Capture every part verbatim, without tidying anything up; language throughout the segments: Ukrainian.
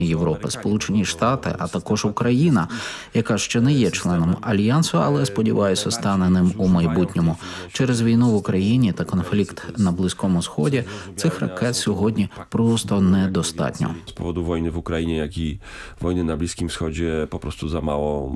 Європи, Сполучені Штати, а також Україна, яка ще не є членом Альянсу, але, сподіваюся, стане ним у майбутньому. Через війну в Україні та конфлікт на Близькому Сході цих ракет сьогодні просто недостатньо. З поводу війни в Україні, як і війни на Близькому Сході, попросту замало.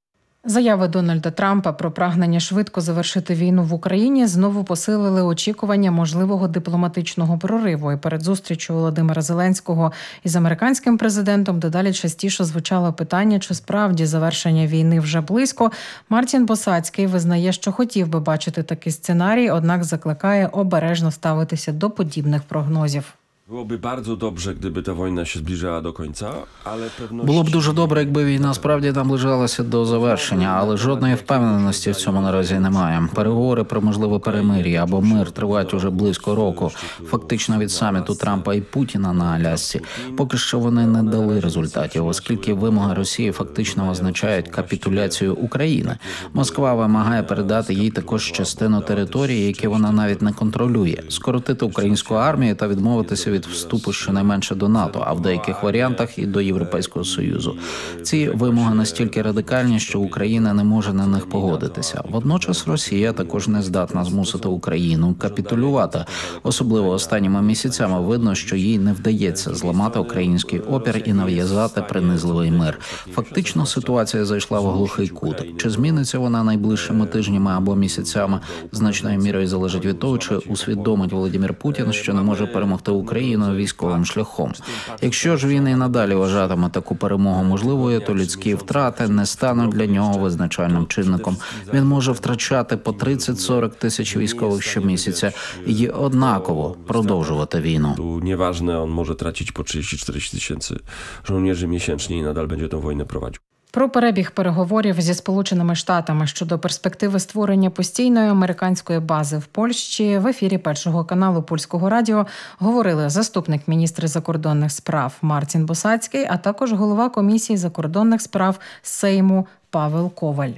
Заяви Дональда Трампа про прагнення швидко завершити війну в Україні знову посилили очікування можливого дипломатичного прориву. І перед зустрічю Володимира Зеленського із американським президентом дедалі частіше звучало питання, чи справді завершення війни вже близько. Мартін Босацький визнає, що хотів би бачити такий сценарій, однак закликає обережно ставитися до подібних прогнозів. Byłoby bardzo dobrze, gdyby ta wojna się zbliżała do końca, ale pewności... Було б дуже добре, якби війна справді наближалася до завершення, але жодної впевненості в цьому наразі немає. Переговори про можливе перемир'я або мир тривають уже близько року. Фактично від саміту Трампа і Путіна на Алясці. Поки що вони не дали результатів, оскільки вимоги Росії фактично означають капітуляцію України. Москва вимагає передати їй також частину території, які вона навіть не контролює, скоротити українську армію та відмовитися від вступу щонайменше до НАТО, а в деяких варіантах і до Європейського Союзу. Ці вимоги настільки радикальні, що Україна не може на них погодитися. Водночас Росія також не здатна змусити Україну капітулювати. Особливо останніми місяцями видно, що їй не вдається зламати український опір і нав'язати принизливий мир. Фактично ситуація зайшла в глухий кут. Чи зміниться вона найближчими тижнями або місяцями, значною мірою залежить від того, чи усвідомить Володимир Путін, що не може перемогти Україну військовим шляхом. Якщо ж він і надалі вважатиме таку перемогу можливою, то людські втрати не стануть для нього визначальним чинником. Він може втрачати по тридцять-сорок тисяч військових щомісяця і однаково продовжувати війну. Неважне, він може втратити по тридцять-чотирдесят тисяч żołnierzy miesięcznie і надалі буде ту війну проводити. Про перебіг переговорів зі Сполученими Штатами щодо перспективи створення постійної американської бази в Польщі в ефірі Першого каналу Польського радіо говорили заступник міністра закордонних справ Мартін Босацький, а також голова комісії закордонних справ Сейму Павел Коваль.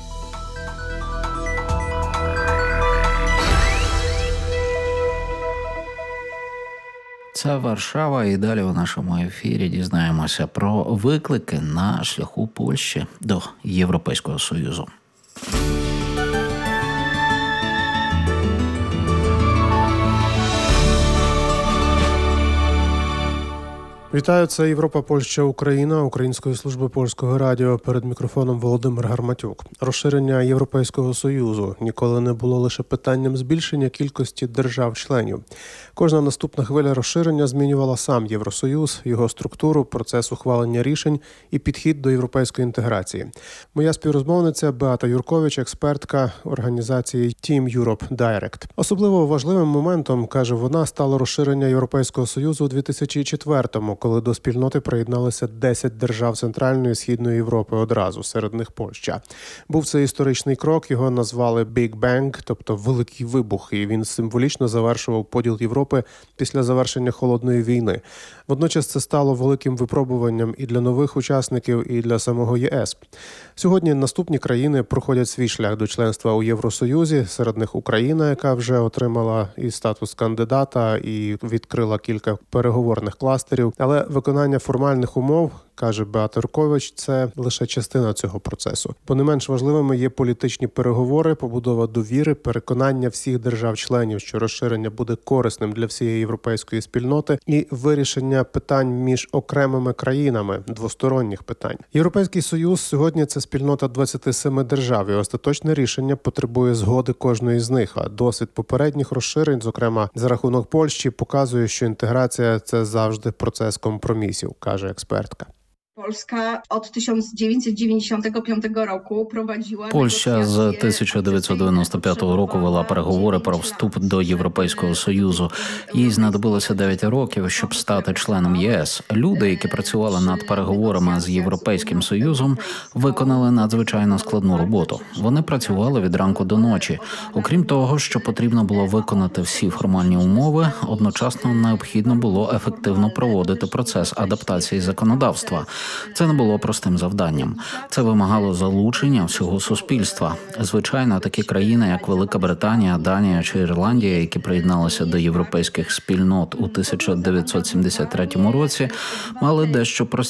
Це Варшава, і далі у нашому ефірі дізнаємося про виклики на шляху Польщі до Європейського Союзу. Вітаю, це Європа, Польща, Україна, Української служби Польського радіо. Перед мікрофоном Володимир Гарматюк. Розширення Європейського Союзу ніколи не було лише питанням збільшення кількості держав-членів. Кожна наступна хвиля розширення змінювала сам Євросоюз, його структуру, процес ухвалення рішень і підхід до європейської інтеграції. Моя співрозмовниця Беата Юркович, експертка організації Team Europe Direct. Особливо важливим моментом, каже вона, стало розширення Європейського Союзу у дві тисячі четвертому, коли до спільноти приєдналися десять держав Центральної і Східної Європи одразу, серед них Польща. Був це історичний крок, його назвали Big Bang, тобто Великий Вибух, і він символічно завершував поділ Європи після завершення Холодної війни. Водночас це стало великим випробуванням і для нових учасників, і для самого ЄС. Сьогодні наступні країни проходять свій шлях до членства у Євросоюзі, серед них Україна, яка вже отримала і статус кандидата, і відкрила кілька переговорних кластерів. Але виконання формальних умов, каже Беата Юркович, це лише частина цього процесу. Бо не менш важливими є політичні переговори, побудова довіри, переконання всіх держав-членів, що розширення буде корисним для всієї європейської спільноти, і вирішення питань між окремими країнами, двосторонніх питань. Європейський Союз сьогодні – це спільнота двадцяти семи держав, і остаточне рішення потребує згоди кожної з них. А досвід попередніх розширень, зокрема за рахунок Польщі, показує, що інтеграція – це завжди процес компромісів, каже експертка. Polska od tysiąc dziewięćset dziewięćdziesiątego piątego roku prowadziła... Польща з тисяча дев'ятсот дев'яносто п'ятого року вела переговори про вступ до Європейського Союзу. Їй знадобилося дев'ять років, щоб стати членом ЄС. Люди, які працювали над переговорами з Європейським Союзом, виконали надзвичайно складну роботу. Вони працювали від ранку до ночі. Окрім того, що потрібно було виконати всі формальні умови, одночасно необхідно було ефективно проводити процес адаптації законодавства. Це не було простим завданням. Це вимагало залучення всього суспільства. Звичайно, такі країни, як Велика Британія, Данія чи Ірландія, які приєдналися до європейських спільнот у тисяча дев'ятсот сімдесят третьому році, мали дещо простіше